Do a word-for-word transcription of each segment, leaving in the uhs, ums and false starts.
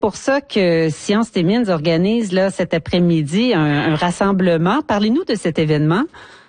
pour ça que Sciences et Mines organise là cet après-midi un, un rassemblement. Parlez-nous de cet événement.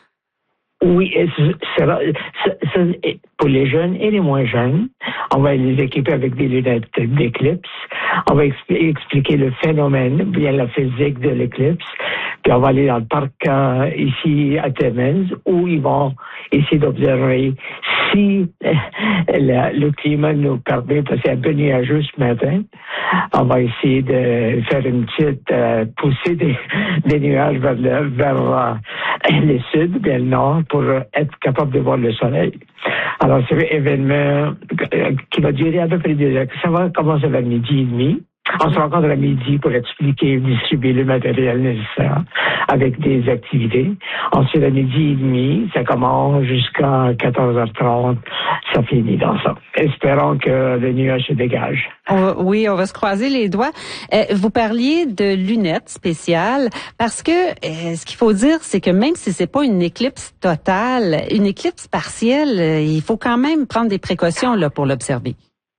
Oui, c'est, c'est, c'est, pour les jeunes et les moins jeunes, on va les équiper avec des lunettes d'éclipse. On va expli- expliquer le phénomène, bien la physique de l'éclipse. Puis on va aller dans le parc euh, ici à Timmins où ils vont essayer d'observer si euh, le, le climat nous permet, parce que c'est un peu nuageux ce matin. On va essayer de faire une petite euh, poussée des, des nuages vers le, vers euh, le sud, bien le nord, pour être capable de voir le soleil. Alors, c'est un événement qui va durer à peu près deux heures. Ça va commencer vers midi et demi. On se rencontre à midi pour expliquer et distribuer le matériel nécessaire avec des activités. Ensuite, à midi et demi, ça commence jusqu'à quatorze heures trente. Ça finit dans ça. Espérons que le nuage se dégage. On va, oui, on va se croiser les doigts. Euh, vous parliez de lunettes spéciales parce que euh, ce qu'il faut dire, c'est que même si c'est pas une éclipse totale, une éclipse partielle, euh, il faut quand même prendre des précautions là pour l'observer.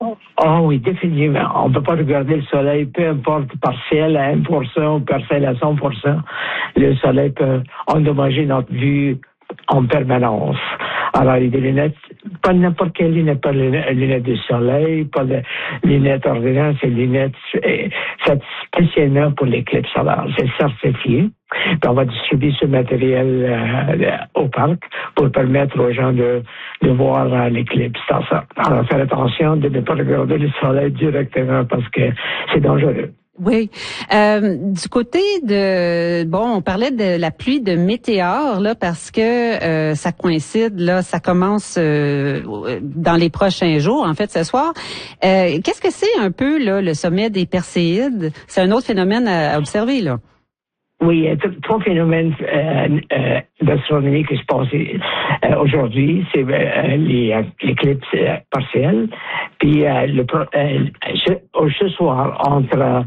Ah oh oui, définitivement. On ne peut pas regarder le soleil, peu importe partiel à un pour cent ou partiel à cent pour cent. Le soleil peut endommager notre vue en permanence. Alors, il y a des lunettes, pas n'importe quelle lunette, pas lunettes de soleil, pas de lunettes ordinaires, c'est lunettes c'est spécialement pour l'éclipse solaire. C'est certifié. Puis on va distribuer ce matériel euh, au parc pour permettre aux gens de, de voir euh, l'éclipse dans ça. Alors, faire attention de ne pas regarder le soleil directement parce que c'est dangereux. Oui. Euh, du côté de, bon, on parlait de la pluie de météores, là, parce que euh, ça coïncide, là, ça commence euh, dans les prochains jours, en fait, ce soir. Euh, qu'est-ce que c'est un peu, là, le sommet des Perséides? C'est un autre phénomène à, à observer, là. Oui, il y a trois phénomènes euh, euh, d'astronomie qui se passent euh, aujourd'hui. C'est euh, les, l'éclipse euh, partielle. Puis euh, le, euh, ce, ce soir, entre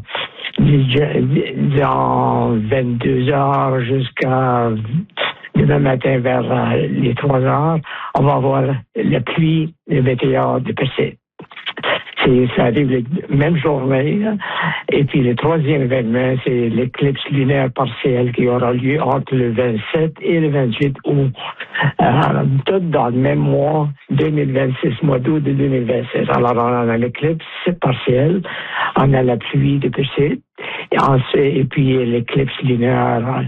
disons vingt-deux heures jusqu'à demain matin vers euh, les trois heures, on va avoir la pluie de météores de Perséide. C'est, ça arrive la même journée. Et puis le troisième événement, c'est l'éclipse lunaire partielle qui aura lieu entre le vingt-sept et le vingt-huit août. Euh, tout dans le même mois, deux mille vingt-six, mois d'août de deux mille vingt-six. Alors on a l'éclipse partielle, on a la pluie de Perséide, et, ensuite, et puis l'éclipse lunaire.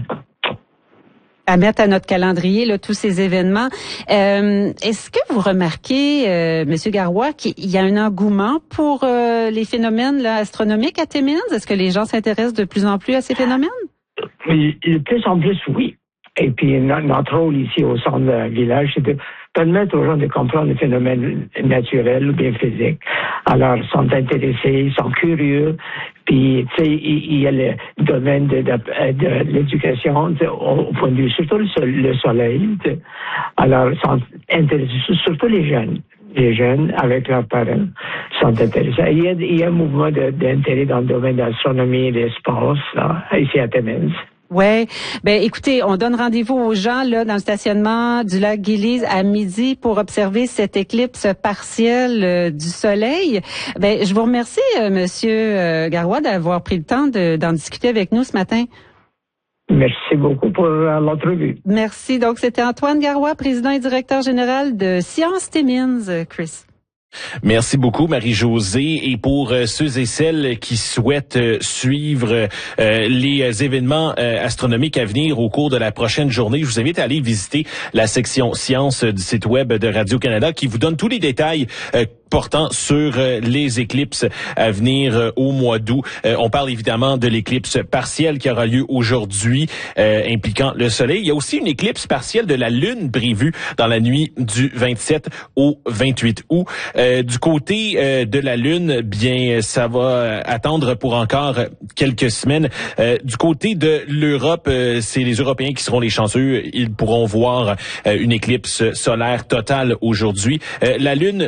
À mettre à notre calendrier là tous ces événements. Euh, est-ce que vous remarquez, euh, Monsieur Garois, qu'il y a un engouement pour euh, les phénomènes là, astronomiques à Timmins? Est-ce que les gens s'intéressent de plus en plus à ces phénomènes? Oui, de plus en plus, oui. Et puis notre rôle ici au centre du village, c'est de permettre aux gens de comprendre les phénomènes naturels ou bien physiques. Alors, ils sont intéressés, ils sont curieux. Puis, tu sais, il, il y a le domaine de, de, de l'éducation au point de vue, surtout le, le soleil. T'sais. Alors, ils sont intéressés, surtout les jeunes. Les jeunes, avec leurs parents, sont intéressés. Il y a, il y a un mouvement de, d'intérêt dans le domaine de l'astronomie et de l'espace, là, ici à Timmins. Ouais, ben écoutez, on donne rendez-vous aux gens là dans le stationnement du lac Gillies à midi pour observer cette éclipse partielle euh, du soleil. Ben je vous remercie euh, Monsieur euh, Garois d'avoir pris le temps de, d'en discuter avec nous ce matin. Merci beaucoup pour euh, l'entrevue. Merci. Donc c'était Antoine Garois, président et directeur général de Sciences Timmins, Chris. Merci beaucoup, Marie-Josée. Et pour euh, ceux et celles qui souhaitent euh, suivre euh, les événements euh, astronomiques à venir au cours de la prochaine journée, je vous invite à aller visiter la section sciences du site web de Radio-Canada qui vous donne tous les détails euh, portant sur euh, les éclipses à venir euh, au mois d'août. Euh, on parle évidemment de l'éclipse partielle qui aura lieu aujourd'hui, euh, impliquant le Soleil. Il y a aussi une éclipse partielle de la Lune prévue dans la nuit du vingt-sept au vingt-huit août. Euh, du côté euh, de la Lune, bien, ça va attendre pour encore quelques semaines. Euh, du côté de l'Europe, euh, c'est les Européens qui seront les chanceux. Ils pourront voir euh, une éclipse solaire totale aujourd'hui. Euh, la Lune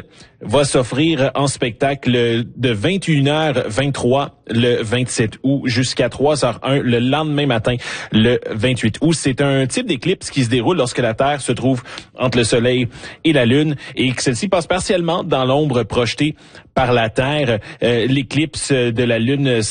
va s'offrir en spectacle de vingt et une heures vingt-trois le vingt-sept août jusqu'à trois heures un le lendemain matin, le vingt-huit août. C'est un type d'éclipse qui se déroule lorsque la Terre se trouve entre le Soleil et la Lune et que celle-ci passe partiellement dans l'ombre projetée par la Terre. Euh, l'éclipse de la Lune